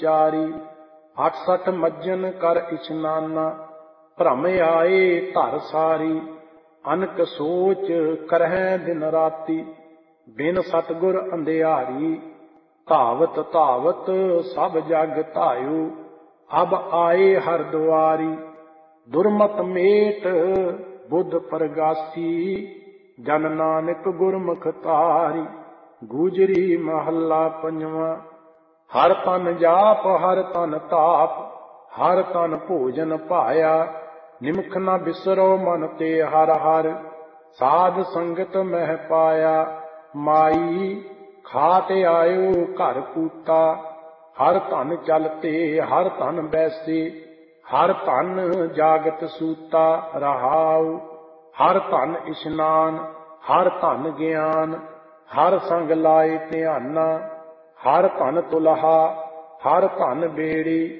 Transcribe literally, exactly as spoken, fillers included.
ਚਾਰੀ। ਅੱਠ ਸੱਠ ਮੱਜਨ ਕਰ ਇਸ਼ਨਾਨਾ, ਭ੍ਰਮ ਆਏ ਧਰ ਸਾਰੀ। ਅਨਕ ਸੋਚ ਕਰਹਿ ਦਿਨ ਰਾਤੀ, ਬਿਨ ਸਤਿਗੁਰ ਅੰਧਿਆਰੀ। ਧਾਵਤ ਧਾਵਤ ਸਭ ਜਗ ਧਾਇਓ, ਅਬ ਆਏ ਹਰ ਦੁਆਰੀ। ਦੁਰਮਤ ਮੇਟ ਬੁੱਧ ਪ੍ਰਗਾਸੀ, ਜਨ ਨਾਨਕ ਗੁਰਮੁਖ ਤਾਰੀ। ਗੂਜਰੀ ਮਹੱਲਾ ਪੰਜਵਾਂ। ਹਰ ਤਨ ਜਾਪ ਹਰ ਤਨ ਤਾਪ, ਹਰ ਤਨ ਭੋਜਨ ਭਾਇਆ। ਨਿਮਖ ਨ ਬਿਸਰੋ ਮਨ ਤੇ ਹਰ ਹਰ, ਸਾਧ ਸੰਗਤ ਮਹਿ ਪਾਇਆ। ਮਾਈ ਖਾਤ ਆਇਓ ਘਰ ਕੂਤਾ, ਹਰ ਧਨ ਚਲਤੇ ਹਰ ਧਨ ਬੈਸੇ। ਹਰ ਧਨ ਜਾਗਤ ਸੂਤਾ ਰਹਾਉ, ਹਰ ਧਨ ਇਸ਼ਨਾਨ ਹਰ ਧਨ ਗਿਆਨ। ਹਰ ਸੰਗ ਲਾਏ ਧਿਆਨਾ, ਹਰ ਧਨ ਤੁਲਹਾ ਹਰ ਧਨ ਬੇੜੀ।